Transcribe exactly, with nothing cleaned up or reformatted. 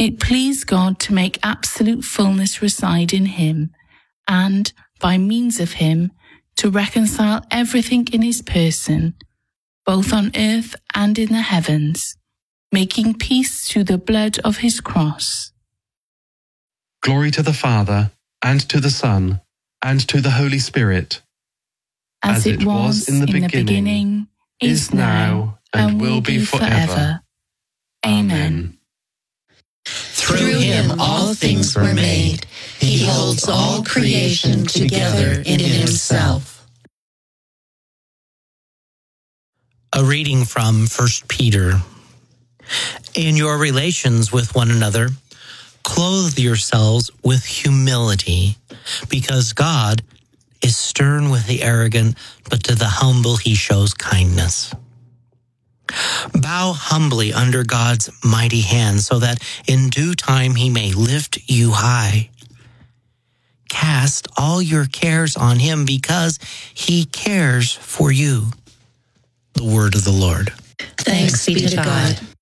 It pleased God to make absolute fullness reside in him, and, by means of him, to reconcile everything in his person, both on earth and in the heavens, making peace through the blood of his cross. Glory to the Father, and to the Son, and to the Holy Spirit, as, as it, it was in the in beginning, the beginning is now, and, and will be forever. Amen. Through him all things were made. He holds all creation together in himself. A reading from First Peter. In your relations with one another, clothe yourselves with humility, because God is stern with the arrogant, but to the humble he shows kindness. Bow humbly under God's mighty hand, so that in due time he may lift you high. Cast all your cares on him, because he cares for you. The word of the Lord. Thanks be to God.